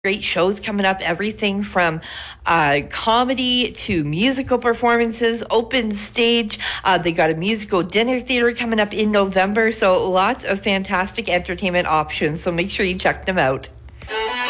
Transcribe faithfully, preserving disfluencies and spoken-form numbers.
great shows coming up, everything from uh, comedy to musical performances, open stage. Uh, they got a musical dinner theater coming up in November, so lots of fantastic entertainment options. So make sure you check them out.